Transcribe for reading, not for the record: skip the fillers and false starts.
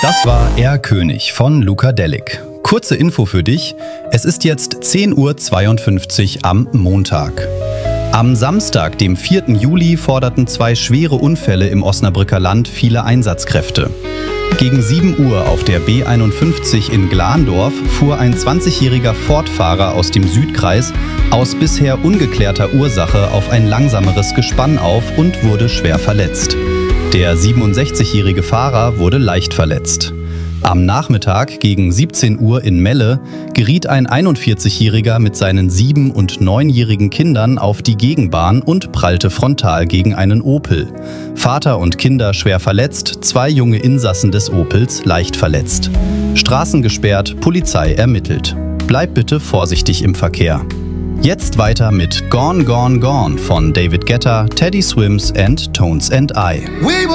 Das war Erlkönig von Luka Delic. Kurze Info für dich, es ist jetzt 10:52 Uhr am Montag. Am Samstag, dem 4. Juli, forderten 2 schwere Unfälle im Osnabrücker Land viele Einsatzkräfte. Gegen 7 Uhr auf der B51 in Glandorf fuhr ein 20-jähriger Ford-Fahrer aus dem Südkreis aus bisher ungeklärter Ursache auf ein langsameres Gespann auf und wurde schwer verletzt. Der 67-jährige Fahrer wurde leicht verletzt. Am Nachmittag gegen 17 Uhr in Melle geriet ein 41-jähriger mit seinen 7- und 9-jährigen Kindern auf die Gegenbahn und prallte frontal gegen einen Opel. Vater und Kinder schwer verletzt, 2 junge Insassen des Opels leicht verletzt. Straßen gesperrt, Polizei ermittelt. Bleib bitte vorsichtig im Verkehr. Jetzt weiter mit Gone, Gone, Gone von David Guetta, Teddy Swims and Tones and I.